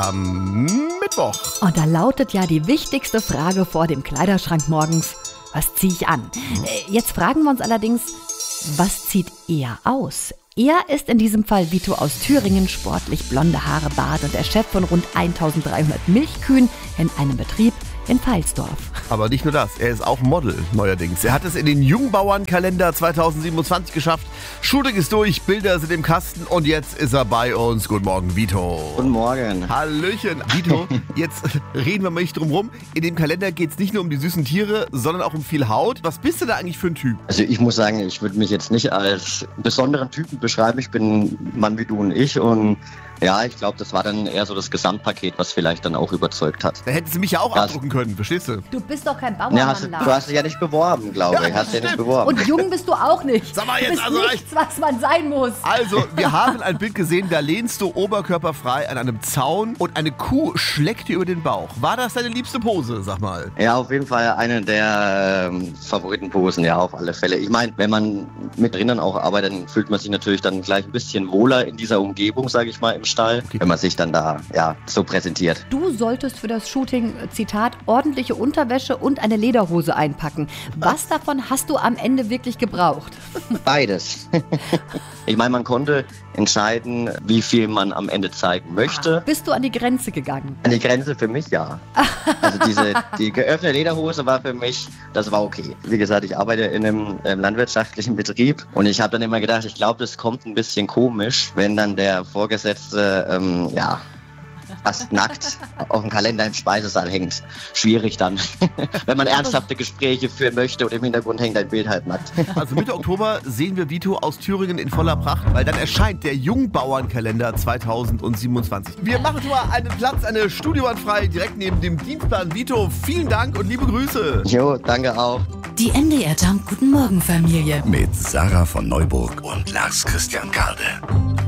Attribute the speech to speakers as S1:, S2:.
S1: am Mittwoch.
S2: Und da lautet ja die wichtigste Frage vor dem Kleiderschrank morgens: Was ziehe ich an? Jetzt fragen wir uns allerdings, was zieht er aus? Er ist in diesem Fall Vito aus Thüringen, sportlich, blonde Haare, Bart und der Chef von rund 1300 Milchkühen in einem Betrieb in Pfalzdorf.
S1: Aber nicht nur das, er ist auch Model neuerdings. Er hat es in den Jungbauernkalender 2027 geschafft. Shooting ist durch, Bilder sind im Kasten und jetzt ist er bei uns. Guten Morgen, Vito.
S3: Guten Morgen.
S1: Hallöchen. Vito, jetzt reden wir mal nicht drum rum. In dem Kalender geht es nicht nur um die süßen Tiere, sondern auch um viel Haut. Was bist du da eigentlich für ein Typ?
S3: Also ich muss sagen, ich würde mich jetzt nicht als besonderen Typen beschreiben. Ich bin ein Mann wie du und ich und ja, ich glaube, das war dann eher so das Gesamtpaket, was vielleicht dann auch überzeugt hat.
S1: Da hättest du mich ja auch abdrucken können, verstehst du?
S2: Du bist doch kein Bauernmann,
S3: Ja, du hast dich ja nicht beworben, glaube ich. Hast dich ja nicht beworben.
S2: Und jung bist du auch nicht.
S1: Sag mal
S2: Du
S1: jetzt,
S2: bist
S1: also
S2: nichts, was man sein muss.
S1: Also, wir haben ein Bild gesehen, da lehnst du oberkörperfrei an einem Zaun und eine Kuh schlägt dir über den Bauch. War das deine liebste Pose, sag mal?
S3: Ja, auf jeden Fall eine der Favoritenposen, ja, auf alle Fälle. Ich meine, wenn man mit Rindern auch arbeitet, dann fühlt man sich natürlich dann gleich ein bisschen wohler in dieser Umgebung, sage ich mal, im Stall, wenn man sich dann da ja so präsentiert.
S2: Du solltest für das Shooting, Zitat, ordentliche Unterwäsche und eine Lederhose einpacken. Was davon hast du am Ende wirklich gebraucht?
S3: Beides. Ich meine, man konnte entscheiden, wie viel man am Ende zeigen möchte.
S2: Bist du an die Grenze gegangen?
S3: An die Grenze für mich, ja. Also die geöffnete Lederhose war für mich, das war okay. Wie gesagt, ich arbeite in einem landwirtschaftlichen Betrieb und ich habe dann immer gedacht, ich glaube, das kommt ein bisschen komisch, wenn dann der Vorgesetzte, fast nackt auf dem Kalender im Speisesaal hängt. Schwierig dann, wenn man ernsthafte Gespräche führen möchte und im Hintergrund hängt ein Bild halt nackt.
S1: Also Mitte Oktober sehen wir Vito aus Thüringen in voller Pracht, weil dann erscheint der Jungbauernkalender 2027. Wir machen schon mal einen Platz, eine Studiowand frei, direkt neben dem Dienstplan. Vito, vielen Dank und liebe Grüße.
S3: Jo, danke auch.
S4: Die MDR Jump Guten Morgen Familie.
S5: Mit Sarah von Neuburg und Lars Christian Karde.